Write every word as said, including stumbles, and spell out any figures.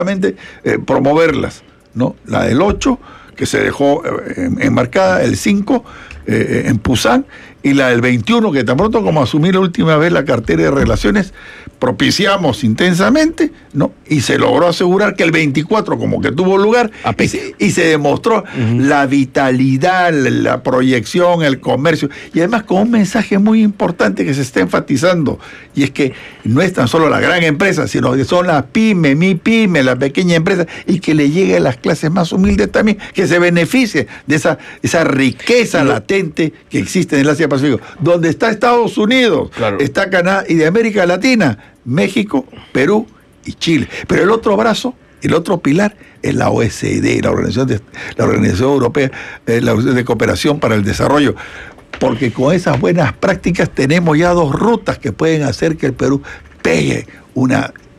eh, promoverlas, ¿no? La del ocho, que se dejó eh, enmarcada, el cinco eh, en Pusan, y la del veintiuno, que tan pronto como asumí la última vez la cartera de Relaciones, propiciamos intensamente, ¿no? Y se logró asegurar que el veinticuatro como que tuvo lugar y se, y se demostró uh-huh. la vitalidad, la proyección, el comercio, y además con un mensaje muy importante que se está enfatizando, y es que no es tan solo la gran empresa, sino que son las pymes, mi pyme, la pequeña empresa, y que le llegue a las clases más humildes también, que se beneficie de esa, esa riqueza no. latente que existe en el Asia Pacífico, donde está Estados Unidos, claro. está Canadá, y de América Latina, México, Perú y Chile. Pero el otro brazo, el otro pilar es la O E C D, la Organización, de, la Organización Europea eh, la Organización de Cooperación para el Desarrollo, porque con esas buenas prácticas tenemos ya dos rutas que pueden hacer que el Perú pegue una